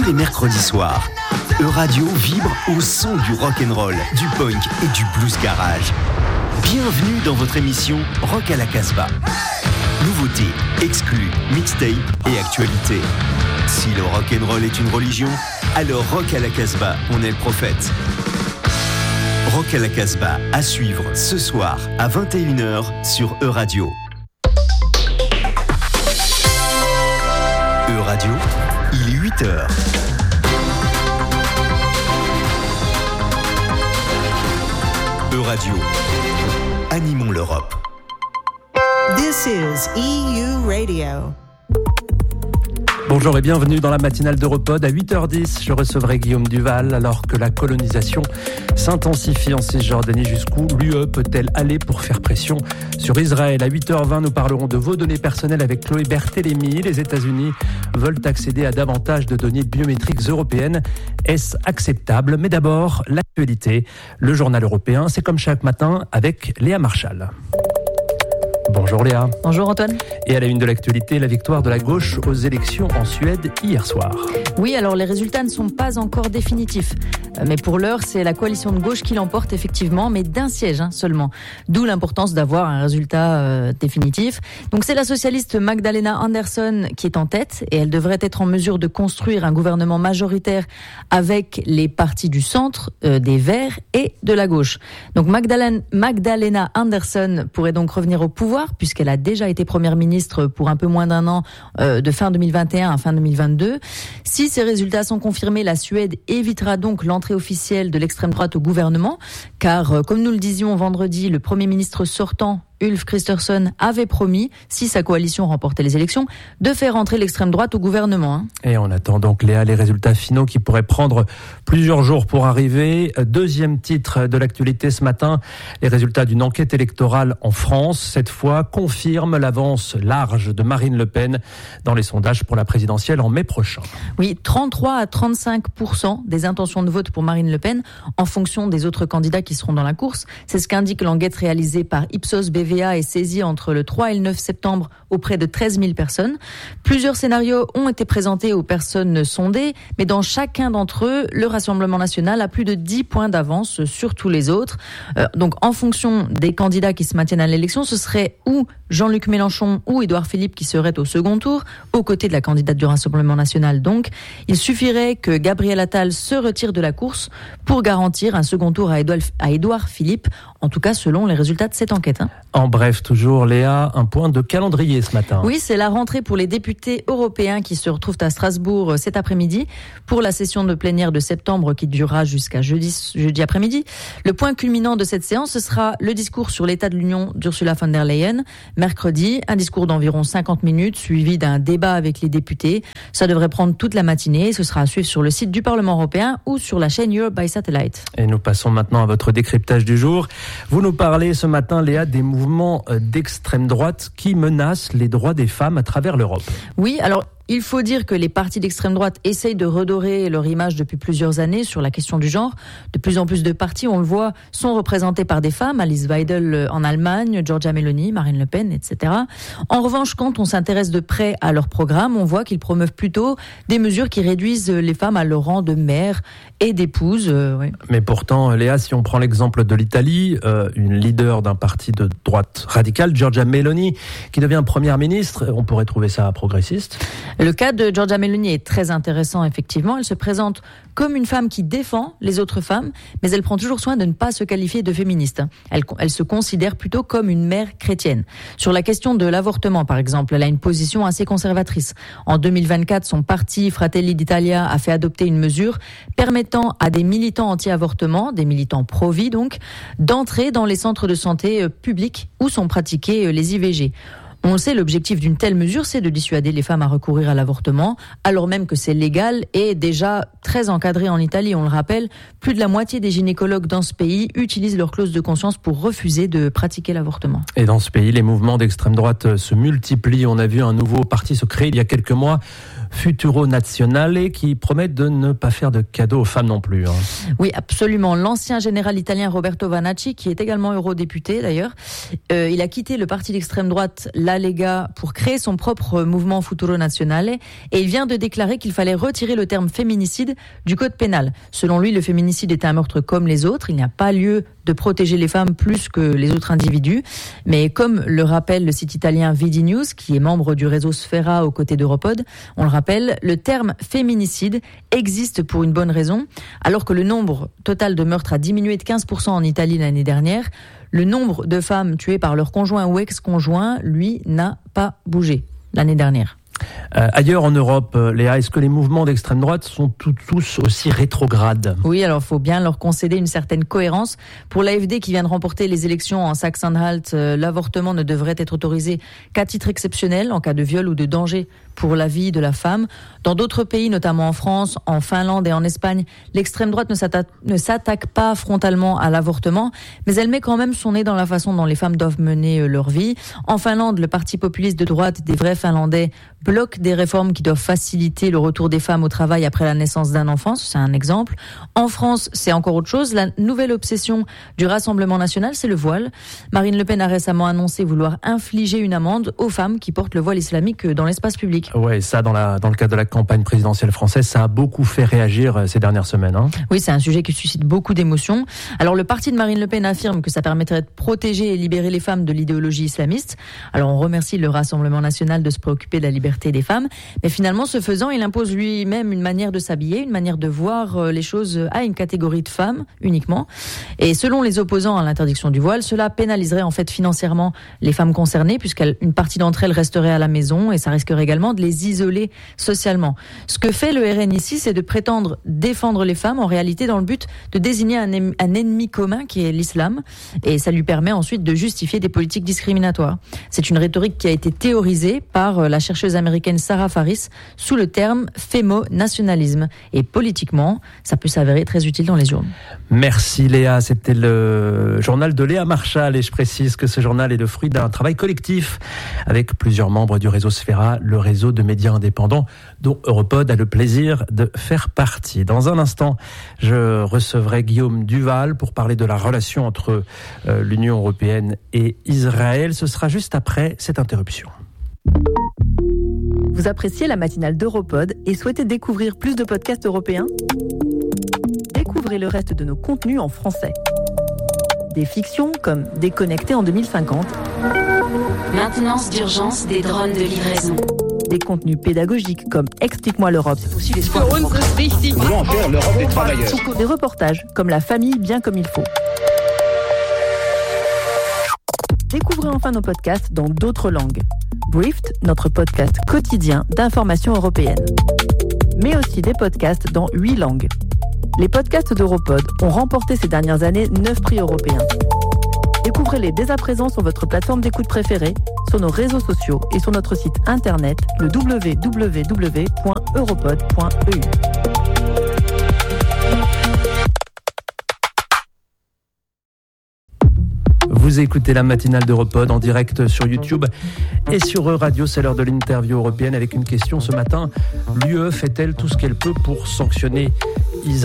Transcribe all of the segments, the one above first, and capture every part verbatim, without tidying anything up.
les mercredis soirs, Euradio vibre au son du rock'n'roll, du punk et du blues garage. Bienvenue dans votre émission Rock à la Casbah. Nouveautés, exclus, mixtape et actualité. Si le rock'n'roll est une religion, alors Rock à la Casbah, on est le prophète. Rock à la Casbah, à suivre ce soir à vingt et une heures sur Euradio. Euradio, il est huit heures. Euradio, animons l'Europe. This is E U Radio. Bonjour et bienvenue dans la matinale d'Europod. À huit heures dix, je recevrai Guillaume Duval alors que la colonisation s'intensifie en Cisjordanie. Jusqu'où l'U E peut-elle aller pour faire pression sur Israël? À huit heures vingt, nous parlerons de vos données personnelles avec Chloé Berthélémy. Les États-Unis veulent accéder à davantage de données biométriques européennes. Est-ce acceptable? Mais d'abord, l'actualité. Le journal européen, c'est comme chaque matin avec Léa Marchal. Bonjour Léa. Bonjour Antoine. Et à la une de l'actualité, la victoire de la gauche aux élections en Suède hier soir. Oui, alors les résultats ne sont pas encore définitifs. Mais pour l'heure, c'est la coalition de gauche qui l'emporte effectivement, mais d'un siège hein, seulement. D'où l'importance d'avoir un résultat euh, définitif. Donc c'est la socialiste Magdalena Andersson qui est en tête et elle devrait être en mesure de construire un gouvernement majoritaire avec les partis du centre, euh, des Verts et de la gauche. Donc Magdalena, Magdalena Andersson pourrait donc revenir au pouvoir puisqu'elle a déjà été première ministre pour un peu moins d'un an, euh, de fin deux mille vingt et un à fin deux mille vingt-deux. Si ces résultats sont confirmés, la Suède évitera donc l'entrée officielle de l'extrême droite au gouvernement, car euh, comme nous le disions vendredi, le Premier ministre sortant, Ulf Kristersson, avait promis, si sa coalition remportait les élections, de faire entrer l'extrême droite au gouvernement. Hein. Et on attend donc, Léa, les résultats finaux qui pourraient prendre plusieurs jours pour arriver. Deuxième titre de l'actualité ce matin, les résultats d'une enquête électorale en France, cette fois, confirment l'avance large de Marine Le Pen dans les sondages pour la présidentielle en mai prochain. Oui, trente-trois à trente-cinq pour cent des intentions de vote pour Marine Le Pen en fonction des autres candidats qui seront dans la course. C'est ce qu'indique l'enquête réalisée par Ipsos B V A et saisie entre le trois et le neuf septembre auprès de treize mille personnes. Plusieurs scénarios ont été présentés aux personnes sondées, mais dans chacun d'entre eux, le Rassemblement national a plus de dix points d'avance sur tous les autres. Euh, donc en fonction des candidats qui se maintiennent à l'élection, ce serait ou Jean-Luc Mélenchon ou Édouard Philippe qui seraient au second tour, aux côtés de la candidate du Rassemblement national donc. Il suffirait que Gabriel Attal se retire de la course pour garantir un second tour à Édouard, à Édouard Philippe, en tout cas selon les résultats de cette enquête. Hein. En bref, toujours Léa, un point de calendrier ce matin. Oui, c'est la rentrée pour les députés européens qui se retrouvent à Strasbourg cet après-midi pour la session de plénière de septembre qui durera jusqu'à jeudi, jeudi après-midi. Le point culminant de cette séance, ce sera le discours sur l'état de l'Union d'Ursula von der Leyen. Mercredi, un discours d'environ cinquante minutes suivi d'un débat avec les députés. Ça devrait prendre toute la matinée. Ce sera à suivre sur le site du Parlement européen ou sur la chaîne Europe by Satellite. Et nous passons maintenant à votre décryptage du jour. Vous nous parlez ce matin, Léa, des mouvements d'extrême droite qui menacent les droits des femmes à travers l'Europe. Oui, alors il faut dire que les partis d'extrême droite essayent de redorer leur image depuis plusieurs années sur la question du genre. De plus en plus de partis, on le voit, sont représentés par des femmes. Alice Weidel en Allemagne, Giorgia Meloni, Marine Le Pen, et cetera. En revanche, quand on s'intéresse de près à leur programme, on voit qu'ils promeuvent plutôt des mesures qui réduisent les femmes à leur rang de mères et d'épouses. Euh, oui. Mais pourtant, Léa, si on prend l'exemple de l'Italie, euh, une leader d'un parti de droite radicale, Giorgia Meloni, qui devient première ministre, on pourrait trouver ça progressiste. Le cas de Giorgia Meloni est très intéressant, effectivement. Elle se présente comme une femme qui défend les autres femmes, mais elle prend toujours soin de ne pas se qualifier de féministe. Elle, elle se considère plutôt comme une mère chrétienne. Sur la question de l'avortement, par exemple, elle a une position assez conservatrice. En deux mille vingt-quatre, son parti Fratelli d'Italia a fait adopter une mesure permettant à des militants anti-avortement, des militants pro-vie donc, d'entrer dans les centres de santé publics où sont pratiqués les I V G. On le sait, l'objectif d'une telle mesure, c'est de dissuader les femmes à recourir à l'avortement, alors même que c'est légal et déjà très encadré en Italie. On le rappelle, plus de la moitié des gynécologues dans ce pays utilisent leur clause de conscience pour refuser de pratiquer l'avortement. Et dans ce pays, les mouvements d'extrême droite se multiplient. On a vu un nouveau parti se créer il y a quelques mois, Futuro Nazionale qui promet de ne pas faire de cadeaux aux femmes non plus. Hein. Oui, absolument. L'ancien général italien Roberto Vanacci, qui est également eurodéputé d'ailleurs, euh, il a quitté le parti d'extrême droite La Lega pour créer son propre mouvement Futuro Nazionale et il vient de déclarer qu'il fallait retirer le terme féminicide du code pénal. Selon lui, le féminicide est un meurtre comme les autres. Il n'y a pas lieu de protéger les femmes plus que les autres individus. Mais comme le rappelle le site italien Vidi News, qui est membre du réseau Sfera aux côtés d'Europod, on le rappelle, le terme féminicide existe pour une bonne raison. Alors que le nombre total de meurtres a diminué de quinze pour cent en Italie l'année dernière, le nombre de femmes tuées par leur conjoint ou ex-conjoint, lui, n'a pas bougé l'année dernière. Euh, ailleurs en Europe, Léa, est-ce que les mouvements d'extrême droite sont tout, tous aussi rétrogrades ? Oui, alors il faut bien leur concéder une certaine cohérence. Pour l'A F D qui vient de remporter les élections en Saxe-Anhalt, euh, l'avortement ne devrait être autorisé qu'à titre exceptionnel, en cas de viol ou de danger pour la vie de la femme. Dans d'autres pays, notamment en France, en Finlande et en Espagne, l'extrême droite ne s'attaque, ne s'attaque pas frontalement à l'avortement, mais elle met quand même son nez dans la façon dont les femmes doivent mener leur vie. En Finlande, le parti populiste de droite des vrais Finlandais bloque des réformes qui doivent faciliter le retour des femmes au travail après la naissance d'un enfant, c'est un exemple. En France, c'est encore autre chose. La nouvelle obsession du Rassemblement national, c'est le voile. Marine Le Pen a récemment annoncé vouloir infliger une amende aux femmes qui portent le voile islamique dans l'espace public. Ouais, ça, dans, la, dans le cadre de la campagne présidentielle française, ça a beaucoup fait réagir ces dernières semaines. Hein. Oui, c'est un sujet qui suscite beaucoup d'émotions. Alors, le parti de Marine Le Pen affirme que ça permettrait de protéger et libérer les femmes de l'idéologie islamiste. Alors, on remercie le Rassemblement national de se préoccuper de la liberté des femmes. Mais finalement, ce faisant, il impose lui-même une manière de s'habiller, une manière de voir les choses à une catégorie de femmes uniquement. Et selon les opposants à l'interdiction du voile, cela pénaliserait en fait financièrement les femmes concernées, puisqu'une partie d'entre elles resterait à la maison et ça risquerait également de les isoler socialement. Ce que fait le R N ici, c'est de prétendre défendre les femmes, en réalité dans le but de désigner un, un ennemi commun qui est l'islam, et ça lui permet ensuite de justifier des politiques discriminatoires. C'est une rhétorique qui a été théorisée par la chercheuse américaine Sarah Faris sous le terme fémo-nationalisme. Et politiquement, ça peut s'avérer très utile dans les urnes. Merci Léa, c'était le journal de Léa Marchal et je précise que ce journal est le fruit d'un travail collectif avec plusieurs membres du réseau Sfera, le réseau de médias indépendants dont Europod a le plaisir de faire partie. Dans un instant, je recevrai Guillaume Duval pour parler de la relation entre euh, l'Union européenne et Israël. Ce sera juste après cette interruption. Vous appréciez la matinale d'Europod et souhaitez découvrir plus de podcasts européens ? Découvrez le reste de nos contenus en français. Des fictions comme Déconnecté en deux mille cinquante. Maintenance d'urgence des drones de livraison. Des contenus pédagogiques comme Explique-moi l'Europe. Nous voulons faire l'Europe des travailleurs. Des reportages comme La famille bien comme il faut. Découvrez enfin nos podcasts dans d'autres langues. Briefed, notre podcast quotidien d'information européenne. Mais aussi des podcasts dans huit langues. Les podcasts d'Europod ont remporté ces dernières années neuf prix européens. Découvrez-les dès à présent sur votre plateforme d'écoute préférée, sur nos réseaux sociaux et sur notre site internet, le w w w point europod point e u. Vous écoutez la matinale d'Europod en direct sur YouTube et sur Radio. C'est l'heure de l'interview européenne avec une question ce matin. L'U E fait-elle tout ce qu'elle peut pour sanctionner Israël ?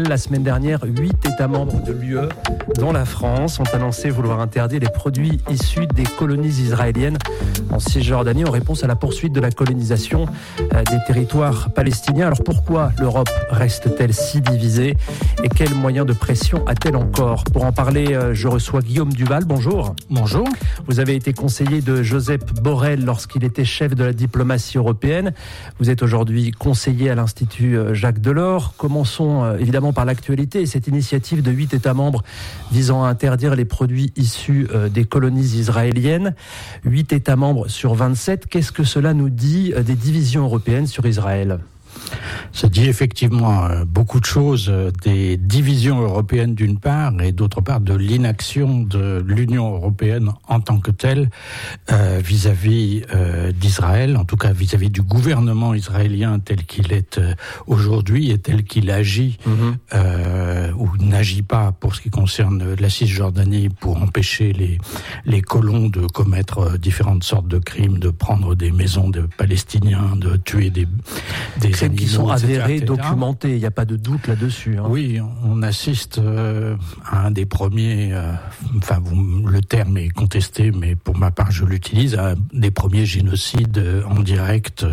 La semaine dernière, huit États membres de l'U E, dont la France, ont annoncé vouloir interdire les produits issus des colonies israéliennes en Cisjordanie en réponse à la poursuite de la colonisation des territoires palestiniens. Alors pourquoi l'Europe reste-t-elle si divisée et quels moyens de pression a-t-elle encore ? Pour en parler, je reçois Guillaume Duval. Bonjour. Bonjour. Vous avez été conseiller de Josep Borrell lorsqu'il était chef de la diplomatie européenne. Vous êtes aujourd'hui conseiller à l'Institut Jacques Delors. Commençons évidemment par l'actualité et cette initiative de huit États membres visant à interdire les produits issus des colonies israéliennes. huit États membres sur vingt-sept. Qu'est-ce que cela nous dit des divisions européennes sur Israël ? Ça dit effectivement euh, beaucoup de choses, euh, des divisions européennes d'une part, et d'autre part de l'inaction de l'Union européenne en tant que telle euh, vis-à-vis euh, d'Israël, en tout cas vis-à-vis du gouvernement israélien tel qu'il est euh, aujourd'hui et tel qu'il agit mmh. euh, ou n'agit pas pour ce qui concerne la Cisjordanie pour empêcher les, les colons de commettre euh, différentes sortes de crimes, de prendre des maisons de Palestiniens, de tuer des, des crimes animaux, qui sont avérés, et cetera documentés, il n'y a pas de doute là-dessus. Hein. Oui, on assiste euh, à un des premiers, euh, enfin vous, le terme est contesté, mais pour ma part je l'utilise, à un des premiers génocides euh, en direct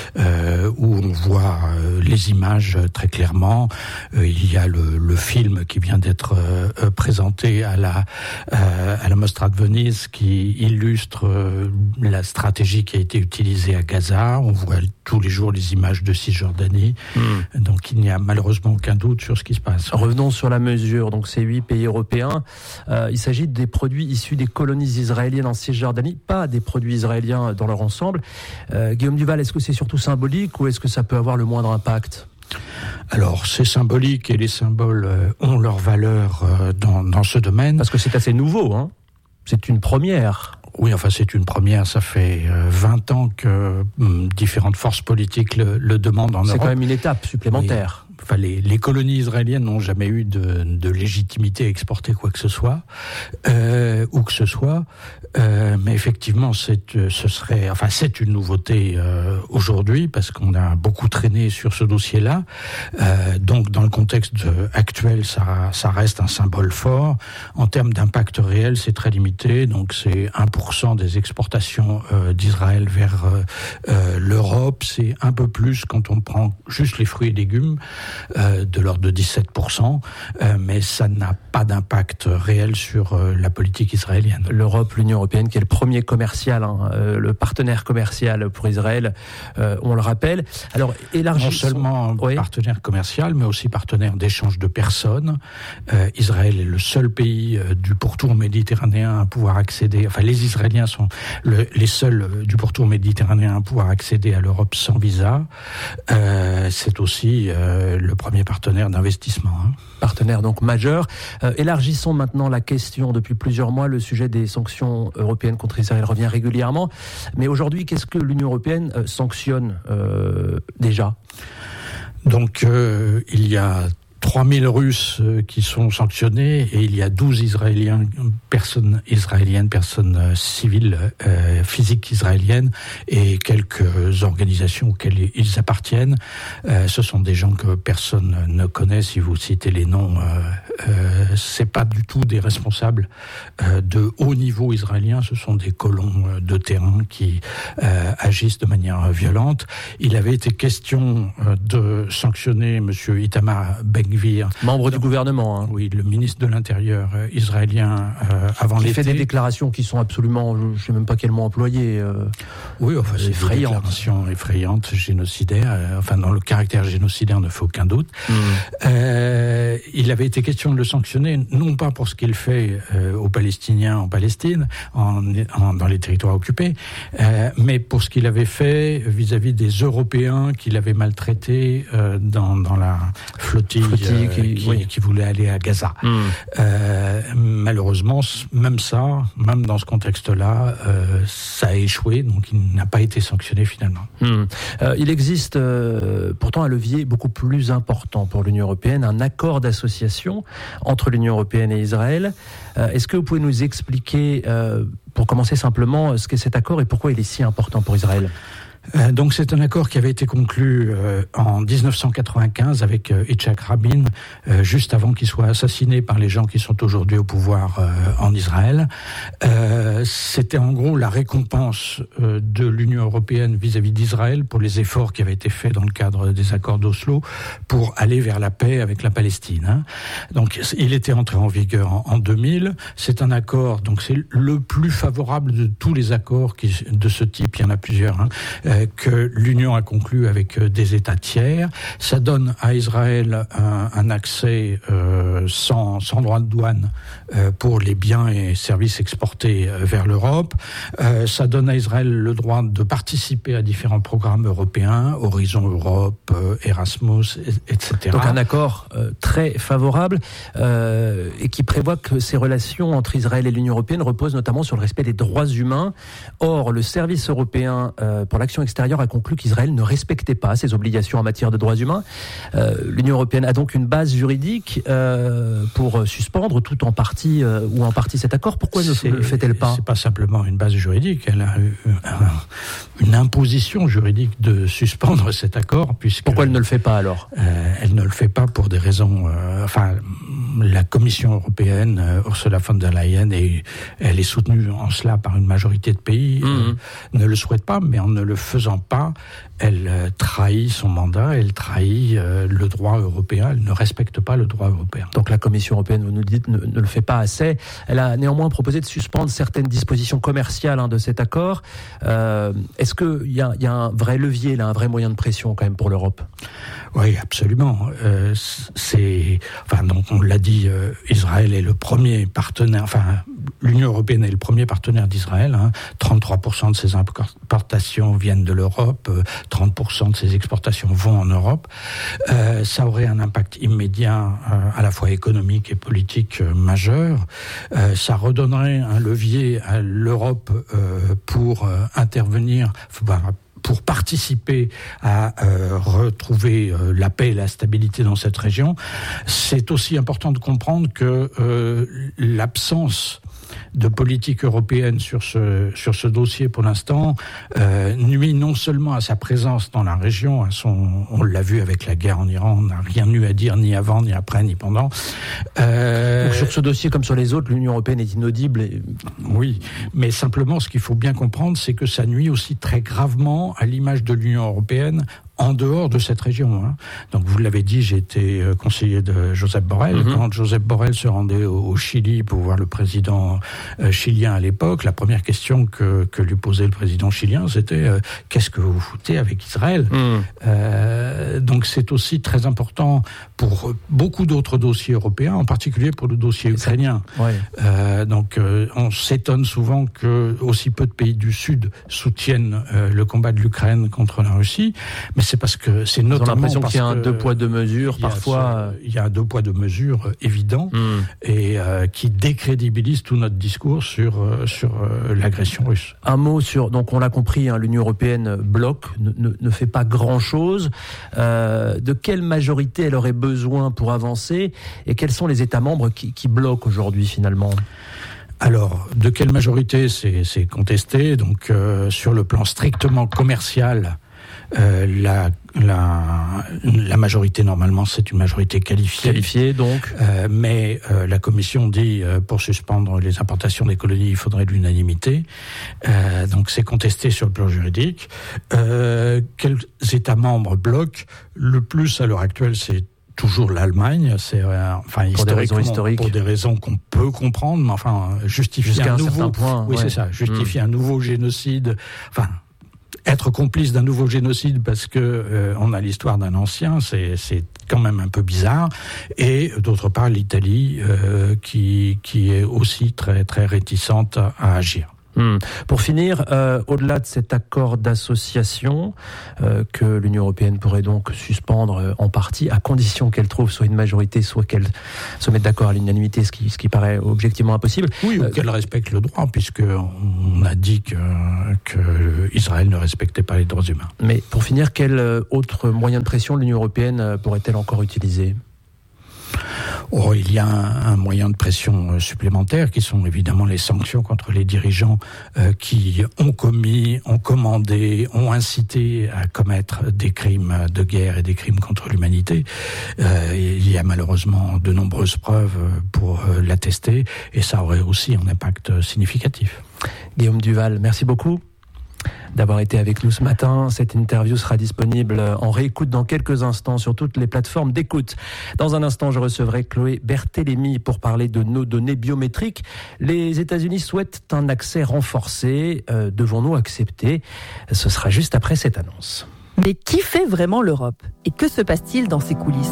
euh, où on voit euh, les images euh, très clairement. Euh, il y a le, le film qui vient d'être euh, présenté à la, euh, à la Mostra de Venise qui illustre euh, la stratégie qui a été utilisée à Gaza. On voit tous les jours les images de Cisjordanie. Mmh. Donc il n'y a malheureusement aucun doute sur ce qui se passe. Revenons sur la mesure. Donc ces huit pays européens, euh, il s'agit des produits issus des colonies israéliennes en Cisjordanie, pas des produits israéliens dans leur ensemble. Euh, Guillaume Duval, est-ce que c'est surtout symbolique ou est-ce que ça peut avoir le moindre impact ? Alors, c'est symbolique et les symboles euh, ont leur valeur euh, dans, dans ce domaine. Parce que c'est assez nouveau, hein ? C'est une première. Oui, enfin c'est une première, ça fait euh, vingt ans que hum, différentes forces politiques le, le demandent en c'est Europe. C'est quand même une étape supplémentaire. Oui. Enfin, les, les colonies israéliennes n'ont jamais eu de, de légitimité à exporter quoi que ce soit, euh, où que ce soit. Euh, mais effectivement, c'est, ce serait, enfin, c'est une nouveauté euh, aujourd'hui parce qu'on a beaucoup traîné sur ce dossier-là. Euh, donc, dans le contexte actuel, ça, ça reste un symbole fort. En termes d'impact réel, c'est très limité. Donc, c'est un pour cent des exportations euh, d'Israël vers euh, euh, l'Europe. C'est un peu plus quand on prend juste les fruits et légumes. Euh, de l'ordre de dix-sept pour cent, euh, mais ça n'a pas d'impact réel sur euh, la politique israélienne. L'Europe, l'Union européenne, qui est le premier commercial, hein, euh, le partenaire commercial pour Israël, euh, on le rappelle. Alors, élargissons... Non seulement oui. partenaire commercial, mais aussi partenaire d'échange de personnes. Euh, Israël est le seul pays euh, du pourtour méditerranéen à pouvoir accéder, enfin les Israéliens sont le, les seuls euh, du pourtour méditerranéen à pouvoir accéder à l'Europe sans visa. Euh, c'est aussi euh, le premier partenaire d'investissement. Hein. Partenaire donc majeur. Euh, élargissons maintenant la question. Depuis plusieurs mois, le sujet des sanctions européennes contre Israël revient régulièrement. Mais aujourd'hui, qu'est-ce que l'Union européenne euh, sanctionne euh, déjà ? Donc, euh, il y a trois mille Russes qui sont sanctionnés et il y a douze Israéliens, personnes israéliennes, personnes euh, civiles, euh, physiques israéliennes et quelques organisations auxquelles ils appartiennent. Euh, ce sont des gens que personne ne connaît. Si vous citez les noms, euh, euh, c'est pas du tout des responsables euh, de haut niveau israélien. Ce sont des colons de terrain qui euh, agissent de manière violente. Il avait été question euh, de sanctionner Monsieur Itamar Ben-Gvir, membre du gouvernement. Hein. Oui, le ministre de l'Intérieur euh, israélien euh, avant l'été. Il fait des déclarations qui sont absolument, je ne sais même pas quel mot employer. Euh, oui, enfin, c'est effrayant. Des déclarations effrayantes, génocidaires. Euh, enfin, dans le caractère génocidaire, ne fait aucun doute. Mmh. Euh, il avait été question de le sanctionner, non pas pour ce qu'il fait euh, aux Palestiniens en Palestine, en, en, dans les territoires occupés, euh, mais pour ce qu'il avait fait vis-à-vis des Européens qu'il avait maltraités euh, dans, dans la flottille. flottille Qui, qui, oui. qui voulait aller à Gaza. Mmh. Euh, malheureusement, même ça, même dans ce contexte-là, euh, ça a échoué, donc il n'a pas été sanctionné finalement. Mmh. Euh, il existe euh, pourtant un levier beaucoup plus important pour l'Union européenne, un accord d'association entre l'Union européenne et Israël. Euh, est-ce que vous pouvez nous expliquer, euh, pour commencer simplement, ce qu'est cet accord et pourquoi il est si important pour Israël ? Euh, donc c'est un accord qui avait été conclu euh, en dix-neuf cent quatre-vingt-quinze avec euh, Yitzhak Rabin, euh, juste avant qu'il soit assassiné par les gens qui sont aujourd'hui au pouvoir euh, en Israël. Euh, c'était en gros la récompense euh, de l'Union européenne vis-à-vis d'Israël pour les efforts qui avaient été faits dans le cadre des accords d'Oslo pour aller vers la paix avec la Palestine. Hein. Donc il était entré en vigueur en, en deux mille. C'est un accord, donc c'est le plus favorable de tous les accords qui, de ce type. Il y en a plusieurs. Hein. Euh, euh, que l'Union a conclu avec euh, des États tiers. Ça donne à Israël un, un accès euh, sans, sans droit de douane euh, pour les biens et services exportés euh, vers l'Europe. Euh, ça donne à Israël le droit de participer à différents programmes européens, Horizon Europe, euh, Erasmus, et cetera. Donc un accord euh, très favorable euh, et qui prévoit que ces relations entre Israël et l'Union européenne reposent notamment sur le respect des droits humains. Or, le service européen euh, pour l'action extérieure a conclu qu'Israël ne respectait pas ses obligations en matière de droits humains. Euh, L'Union européenne a donc une base juridique euh, pour suspendre tout en partie euh, ou en partie cet accord. Pourquoi ne le fait-elle pas ? C'est pas simplement une base juridique, elle a eu un, une imposition juridique de suspendre cet accord. Puisque, Pourquoi elle ne le fait pas alors ? euh, Elle ne le fait pas pour des raisons... Euh, enfin, la Commission européenne, euh, Ursula von der Leyen, et elle est soutenue en cela par une majorité de pays, mmh. euh, ne le souhaite pas, mais en ne le faisant pas, elle euh, trahit son mandat, elle trahit euh, le droit européen, elle ne respecte pas le droit européen. Donc la Commission européenne, vous nous le dites, ne, ne le fait pas assez. Elle a néanmoins proposé de suspendre certaines dispositions commerciales hein, de cet accord. Euh, est-ce qu'il y a, y a un vrai levier, là, un vrai moyen de pression quand même pour l'Europe ? Oui, absolument. Euh, c'est, enfin, donc on l'a dit, euh, Israël est le premier partenaire, enfin, l'Union européenne est le premier partenaire d'Israël. Hein. trente-trois pour cent de ses importations viennent de l'Europe, euh, trente pour cent de ses exportations vont en Europe. Euh, ça aurait un impact immédiat, euh, à la fois économique et politique euh, majeur. Euh, ça redonnerait un levier à l'Europe euh, pour euh, intervenir. Enfin, pour participer à euh, retrouver euh, la paix et la stabilité dans cette région. C'est aussi important de comprendre que euh, l'absence de politique européenne sur ce, sur ce dossier pour l'instant euh, nuit non seulement à sa présence dans la région, à son, on l'a vu avec la guerre en Iran, on n'a rien eu à dire ni avant, ni après, ni pendant. Euh, Donc sur ce dossier comme sur les autres, l'Union européenne est inaudible. Et... Oui, mais simplement ce qu'il faut bien comprendre, c'est que ça nuit aussi très gravement à l'image de l'Union européenne en dehors de cette région. Hein. Donc vous l'avez dit, j'ai été conseiller de Josep Borrell. Mm-hmm. Quand Josep Borrell se rendait au, au Chili pour voir le président euh, chilien à l'époque, la première question que, que lui posait le président chilien, c'était euh, « Qu'est-ce que vous foutez avec Israël mm. ?» euh, Donc c'est aussi très important pour beaucoup d'autres dossiers européens, en particulier pour le dossier ukrainien. Ouais. Euh, donc euh, on s'étonne souvent que aussi peu de pays du Sud soutiennent euh, le combat de l'Ukraine contre la Russie, mais c'est parce que c'est notamment l'impression parce qu'il y a un deux poids deux mesures parfois. Il y a un deux poids deux mesures évident mm. et euh, qui décrédibilise tout notre discours sur euh, sur euh, l'agression russe. Un mot sur, donc on l'a compris, hein, l'Union européenne bloque, ne, ne, ne fait pas grand chose. Euh, de quelle majorité elle aurait besoin pour avancer et quels sont les États membres qui, qui bloquent aujourd'hui finalement ? Alors, de quelle majorité c'est, c'est contesté. Donc euh, sur le plan strictement commercial. Euh, la, la, la majorité, normalement, c'est une majorité qualifiée. Qualifiée, donc. Euh, mais euh, la Commission dit, euh, pour suspendre les importations des colonies, il faudrait de l'unanimité. Euh, donc c'est contesté sur le plan juridique. Euh, quels États membres bloquent ? Le plus, à l'heure actuelle, c'est toujours l'Allemagne, c'est euh, enfin pour des raisons historiques, pour des raisons qu'on peut comprendre, mais enfin justifier jusqu'à un, un nouveau, certain point, oui ouais. c'est ça, justifier mmh. un nouveau génocide, enfin être complice d'un nouveau génocide parce que euh, on a l'histoire d'un ancien, c'est c'est quand même un peu bizarre. Et d'autre part l'Italie euh, qui qui est aussi très très réticente à, à agir. Hum. Pour finir, euh, au-delà de cet accord d'association euh, que l'Union européenne pourrait donc suspendre euh, en partie, à condition qu'elle trouve soit une majorité, soit qu'elle se mette d'accord à l'unanimité, ce qui, ce qui paraît objectivement impossible. Oui, ou euh, qu'elle respecte le droit, puisqu'on a dit que, que Israël ne respectait pas les droits humains. Mais pour finir, quel autre moyen de pression l'Union européenne pourrait-elle encore utiliser ? Oh, il y a un, un moyen de pression supplémentaire qui sont évidemment les sanctions contre les dirigeants euh, qui ont commis, ont commandé, ont incité à commettre des crimes de guerre et des crimes contre l'humanité. Euh, il y a malheureusement de nombreuses preuves pour euh, l'attester et ça aurait aussi un impact significatif. Guillaume Duval, merci beaucoup. d'avoir été avec nous ce matin. Cette interview sera disponible en réécoute dans quelques instants sur toutes les plateformes d'écoute. Dans un instant, je recevrai Chloé Berthélémy pour parler de nos données biométriques. Les États-Unis souhaitent un accès renforcé. Euh, devons-nous accepter ? Ce sera juste après cette annonce. Mais qui fait vraiment l'Europe ? Et que se passe-t-il dans ses coulisses ?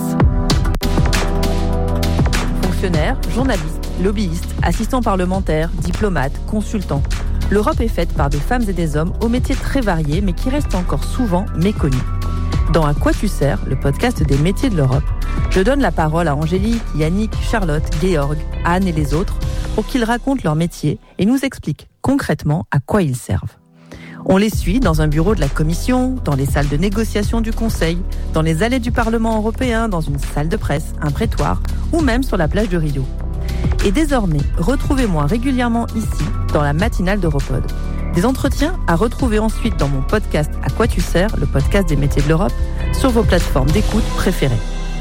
Fonctionnaires, journalistes, lobbyistes, assistants parlementaires, diplomates, consultants. L'Europe est faite par des femmes et des hommes aux métiers très variés, mais qui restent encore souvent méconnus. Dans À quoi tu sers, le podcast des métiers de l'Europe, je donne la parole à Angélique, Yannick, Charlotte, Georg, Anne et les autres pour qu'ils racontent leur métier et nous expliquent concrètement à quoi ils servent. On les suit dans un bureau de la Commission, dans les salles de négociation du Conseil, dans les allées du Parlement européen, dans une salle de presse, un prétoire ou même sur la plage de Rio. Et désormais, retrouvez-moi régulièrement ici, dans la matinale d'Europod. Des entretiens à retrouver ensuite dans mon podcast À quoi tu sers, le podcast des métiers de l'Europe, sur vos plateformes d'écoute préférées.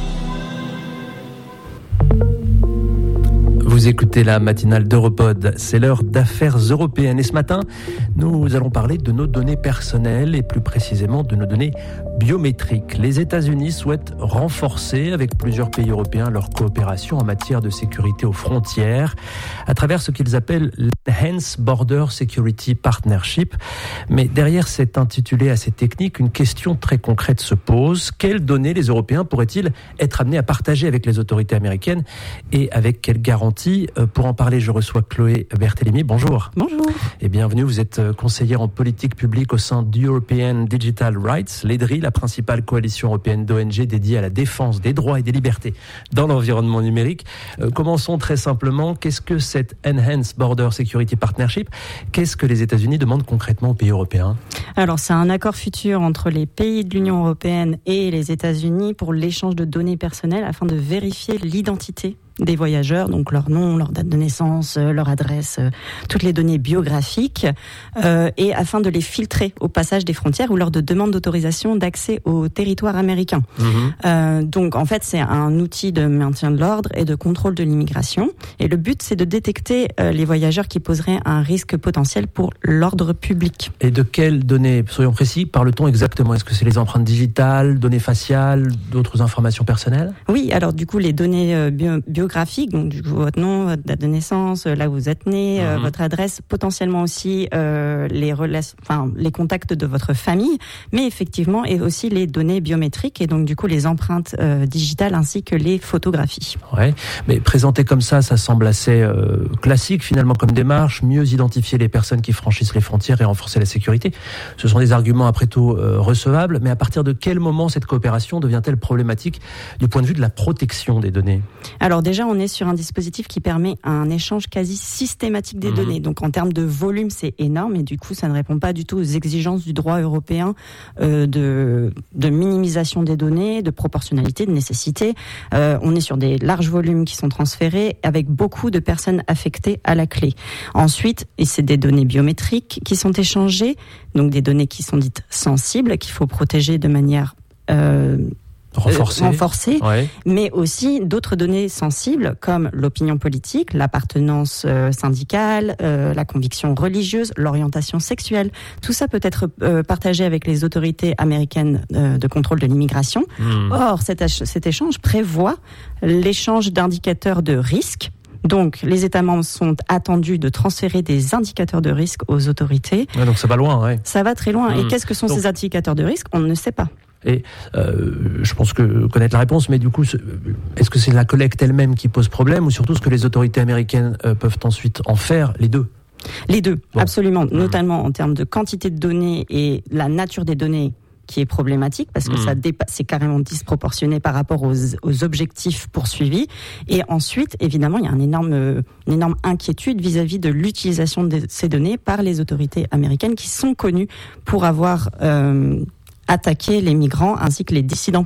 Vous écoutez la matinale d'Europod, c'est l'heure d'affaires européennes. Et ce matin, nous allons parler de nos données personnelles et plus précisément de nos données biométriques. Les États-Unis souhaitent renforcer avec plusieurs pays européens leur coopération en matière de sécurité aux frontières à travers ce qu'ils appellent l'Enhanced Border Security Partnership. Mais derrière cet intitulé assez technique, une question très concrète se pose. Quelles données les Européens pourraient-ils être amenés à partager avec les autorités américaines et avec quelles garanties ? Pour en parler, je reçois Chloé Berthélémy. Bonjour. Bonjour. Et bienvenue. Vous êtes conseillère en politique publique au sein d'European Digital Rights, l'E D R I, la principale coalition européenne d'O N G dédiée à la défense des droits et des libertés dans l'environnement numérique. Euh, commençons très simplement. Qu'est-ce que cette Enhanced Border Security Partnership ? Qu'est-ce que les États-Unis demandent concrètement aux pays européens ? Alors, c'est un accord futur entre les pays de l'Union européenne et les États-Unis pour l'échange de données personnelles afin de vérifier l'identité des voyageurs, donc leur nom, leur date de naissance, leur adresse, toutes les données biographiques, euh, et afin de les filtrer au passage des frontières ou lors de demande d'autorisation d'accès au territoire américain. Mmh. Euh, donc en fait, c'est un outil de maintien de l'ordre et de contrôle de l'immigration. Et le but, c'est de détecter euh, les voyageurs qui poseraient un risque potentiel pour l'ordre public. Et de quelles données, soyons précis, parle-t-on exactement ? Est-ce que c'est les empreintes digitales, données faciales, d'autres informations personnelles ? Oui, alors du coup, les données euh, bio, bio graphique, donc du coup votre nom, votre date de naissance, là où vous êtes né, mmh. euh, votre adresse, potentiellement aussi euh, les relations, enfin les contacts de votre famille, mais effectivement et aussi les données biométriques et donc du coup les empreintes euh, digitales ainsi que les photographies. Ouais, mais présenté comme ça, ça semble assez euh, classique finalement comme démarche, mieux identifier les personnes qui franchissent les frontières et renforcer la sécurité. Ce sont des arguments après tout euh, recevables, mais à partir de quel moment cette coopération devient-elle problématique du point de vue de la protection des données ? Alors déjà on est sur un dispositif qui permet un échange quasi systématique des mmh. données. Donc en termes de volume, c'est énorme et du coup, ça ne répond pas du tout aux exigences du droit européen euh, de, de minimisation des données, de proportionnalité, de nécessité. Euh, on est sur des larges volumes qui sont transférés avec beaucoup de personnes affectées à la clé. Ensuite, et c'est des données biométriques qui sont échangées, donc des données qui sont dites sensibles, qu'il faut protéger de manière euh, renforcée, euh, renforcée ouais. mais aussi d'autres données sensibles comme l'opinion politique, l'appartenance euh, syndicale, euh, la conviction religieuse, l'orientation sexuelle. Tout ça peut être euh, partagé avec les autorités américaines euh, de contrôle de l'immigration. Mmh. Or, cet, ach- cet échange prévoit l'échange d'indicateurs de risque. Donc, les États membres sont attendus de transférer des indicateurs de risque aux autorités. Ouais, donc ça va loin, ouais. Ça va très loin. Mmh. Et qu'est-ce que sont donc... ces indicateurs de risque ? On ne sait pas. Et euh, je pense que connaître la réponse, mais du coup, est-ce que c'est la collecte elle-même qui pose problème ou surtout ce que les autorités américaines euh, peuvent ensuite en faire, les deux ? Les deux, bon. Absolument, mmh. notamment en termes de quantité de données et la nature des données qui est problématique parce que mmh. ça dépasse, c'est carrément disproportionné par rapport aux, aux objectifs poursuivis. Et ensuite, évidemment, il y a un énorme, une énorme inquiétude vis-à-vis de l'utilisation de ces données par les autorités américaines qui sont connues pour avoir euh, attaqué les migrants ainsi que les dissidents